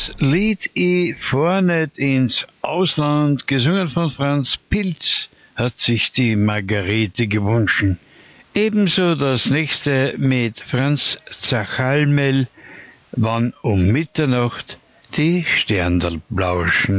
Das Lied "Ich fahr nicht ins Ausland", gesungen von Franz Pilz, hat sich die Margarete gewünscht. Ebenso das nächste mit Franz Zachalmel, "Wann um Mitternacht die Sterndl blauschen".